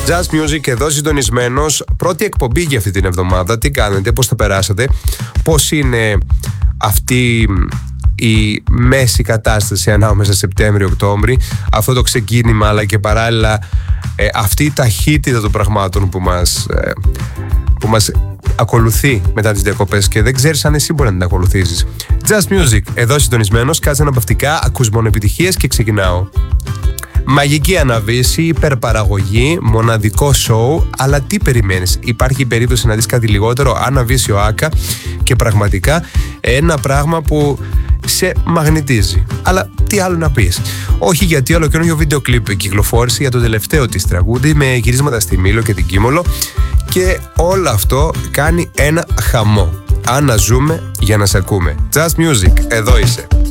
Just Music εδώ συντονισμένος. Πρώτη εκπομπή για αυτή την εβδομάδα. Τι κάνετε, πώς θα περάσατε, πώς είναι αυτή η μέση κατάσταση ανάμεσα Σεπτέμβριο-Οκτώβρη, αυτό το ξεκίνημα, αλλά και παράλληλα αυτή η ταχύτητα των πραγμάτων που μας ακολουθεί μετά τις διακοπές και δεν ξέρεις αν εσύ μπορεί να την ακολουθήσεις. Just Music εδώ συντονισμένος, κάτσε αναπαυτικά, ακούς μόνο επιτυχίες και ξεκινάω. Μαγική αναβίωση, υπερπαραγωγή, μοναδικό show, αλλά τι περιμένεις? Υπάρχει περίπτωση να δεις κάτι λιγότερο? Αναβίωση ο Άκα και πραγματικά ένα πράγμα που σε μαγνητίζει. Αλλά τι άλλο να πεις? Όχι, γιατί ολοκληρώνει βίντεο κλιπ κυκλοφόρησε για το τελευταίο της τραγούδι με γυρίσματα στη Μήλο και την Κίμολο και όλο αυτό κάνει ένα χαμό. Αναζούμε για να σε ακούμε. Just Music, εδώ είσαι.